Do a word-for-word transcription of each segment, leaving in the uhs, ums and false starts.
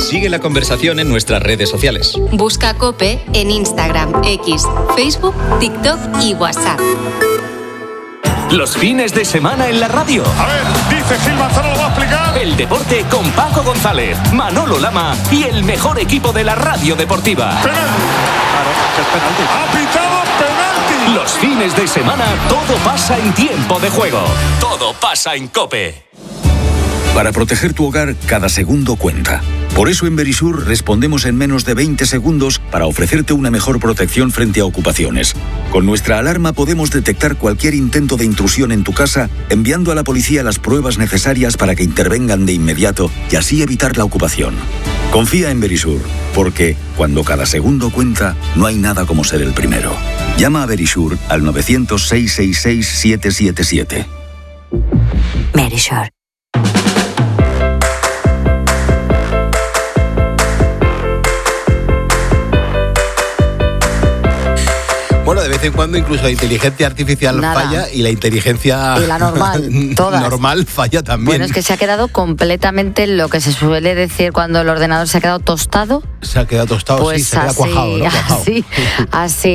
Sigue la conversación en nuestras redes sociales. Busca COPE en Instagram, X, Facebook, TikTok y WhatsApp. Los fines de semana en la radio. A ver, dice Gil Manzano, lo va a explicar. El deporte con Paco González, Manolo Lama y el mejor equipo de la radio deportiva. Penalti. Claro, es penalti. Ha pitado penalti. Los fines de semana todo pasa en tiempo de juego. Todo pasa en COPE. Para proteger tu hogar, cada segundo cuenta. Por eso en Verisur respondemos en menos de veinte segundos para ofrecerte una mejor protección frente a ocupaciones. Con nuestra alarma podemos detectar cualquier intento de intrusión en tu casa, enviando a la policía las pruebas necesarias para que intervengan de inmediato y así evitar la ocupación. Confía en Verisur, porque cuando cada segundo cuenta, no hay nada como ser el primero. Llama a Verisur al nueve cero cero, seis seis seis, siete siete siete. Verisur. Bueno, de vez en cuando incluso la inteligencia artificial Nada. falla y la inteligencia y la normal, todas. normal falla también. Bueno, es que se ha quedado completamente lo que se suele decir cuando el ordenador se ha quedado tostado. Se ha quedado tostado, pues sí, se así, queda cuajado, ¿no? Cuajado. Así, así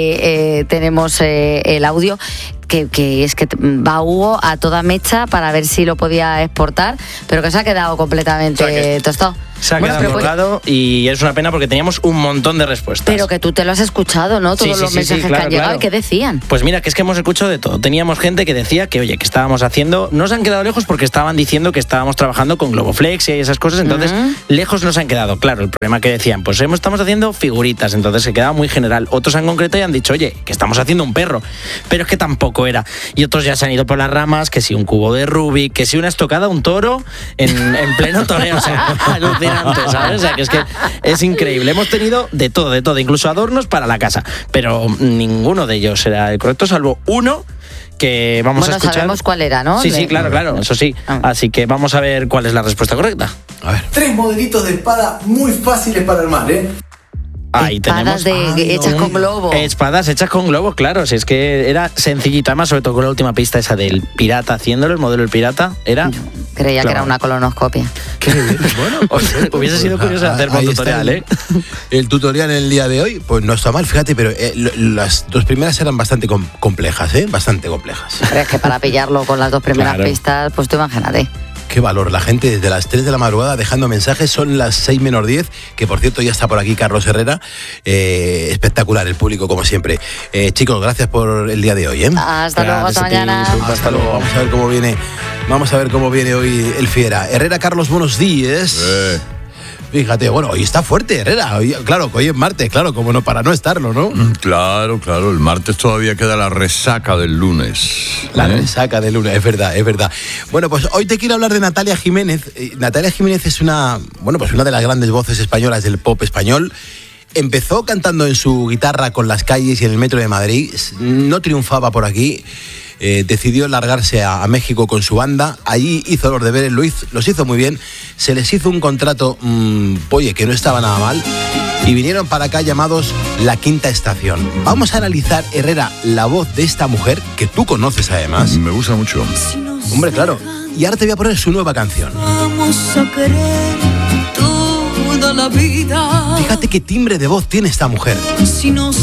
eh, tenemos eh, el audio. Que, que es que va Hugo a toda mecha para ver si lo podía exportar, pero que se ha quedado completamente o sea que tostado. Se ha bueno, quedado colgado pues, y es una pena porque teníamos un montón de respuestas. Pero que tú te lo has escuchado, ¿no? Todos sí, sí, los mensajes sí, sí, claro, que han llegado, claro. ¿Y qué decían? Pues mira, que es que hemos escuchado de todo. Teníamos gente que decía que, oye, que estábamos haciendo... No se han quedado lejos porque estaban diciendo que estábamos trabajando con Globoflex y esas cosas, entonces uh-huh. lejos nos han quedado. Claro, el problema que decían, pues estamos haciendo figuritas, entonces se quedaba muy general. Otros han concreto y han dicho, oye, que estamos haciendo un perro. Pero es que tampoco era. Y otros ya se han ido por las ramas, que si un cubo de Rubik, que si una estocada, un toro en, en pleno toreo, o sea, alucinante, ¿sabes? O sea, que es que es increíble. Hemos tenido de todo, de todo, incluso adornos para la casa, pero ninguno de ellos era el correcto, salvo uno que vamos bueno, a escuchar. Sabemos cuál era, ¿no? Sí, sí, claro, claro, eso sí. Así que vamos a ver cuál es la respuesta correcta. A ver. Tres modelitos de espada muy fáciles para armar, ¿eh? Ahí espadas tenemos de, Ay, hechas no. con globo. Espadas hechas con globo, claro. Si es que era sencillita, más sobre todo con la última pista esa del pirata haciéndolo, el modelo del pirata, era... Yo creía claro. que era una colonoscopia. Qué bien, bueno. O sea, hubiese sido curioso hacer un tutorial, el, ¿eh? El tutorial en el día de hoy, pues no está mal, fíjate, pero eh, las dos primeras eran bastante com- complejas, ¿eh? Bastante complejas. Pero es que para pillarlo con las dos primeras claro. pistas, pues tú imagínate. Qué valor, la gente desde las tres de la madrugada dejando mensajes, son las seis menos diez, que por cierto ya está por aquí Carlos Herrera, eh, espectacular el público como siempre. Eh, chicos, gracias por el día de hoy, ¿eh? Hasta luego, hasta mañana. Hasta, hasta luego, vamos a ver cómo viene, vamos a ver cómo viene hoy el Fiera. Herrera, Carlos, buenos días. Eh. Fíjate, bueno, hoy está fuerte Herrera, hoy, claro, hoy es martes, claro, como no, para no estarlo, ¿no? Claro, claro, el martes todavía queda la resaca del lunes. La ¿eh? resaca del lunes, es verdad, es verdad. Bueno, pues hoy te quiero hablar de Natalia Jiménez. Eh, Natalia Jiménez es una, bueno, pues una de las grandes voces españolas del pop español. Empezó cantando en su guitarra con Las Calles y en el metro de Madrid, no triunfaba por aquí. Eh, decidió largarse a, a México con su banda, allí hizo los deberes, lo hizo, los hizo muy bien, se les hizo un contrato, mmm, oye, que no estaba nada mal, y vinieron para acá llamados La Quinta Estación. Vamos a analizar, Herrera, la voz de esta mujer, que tú conoces además. Me gusta mucho. Hombre, claro, y ahora te voy a poner su nueva canción. Vamos a querer toda la vida. Fíjate qué timbre de voz tiene esta mujer. Si no